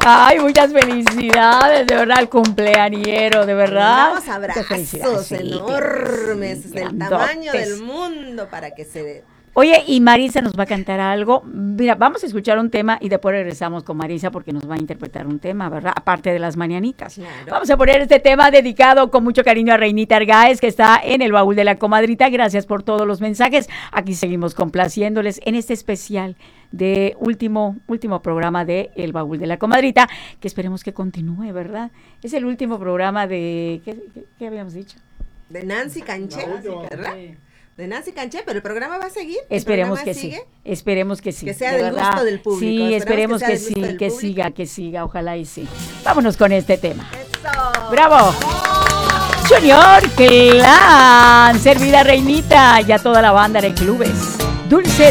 Ay, muchas felicidades, de verdad, al cumpleañero, de verdad. Unos abrazos enormes, del tamaño del mundo, para que se... Oye, y Marisa nos va a cantar algo. Mira, vamos a escuchar un tema y después regresamos con Marisa porque nos va a interpretar un tema, ¿verdad? Aparte de las mañanitas. Claro. Vamos a poner este tema dedicado con mucho cariño a Reinita Argáez, que está en el baúl de la comadrita. Gracias por todos los mensajes. Aquí seguimos complaciéndoles en este especial de último programa de El Baúl de la Comadrita, que esperemos que continúe, ¿verdad? Es el último programa de... ¿Qué habíamos dicho? De Nancy Canché, ¿verdad? Sí. De Nancy Canché, pero el programa va a seguir. Esperemos que sí. Esperemos que sí. Que sea del gusto del público. Sí, esperemos que sí, que siga, ojalá y sí. Vámonos con este tema. ¡Eso! ¡Bravo! Junior Clan, servida Reinita y a toda la banda de clubes. Dulce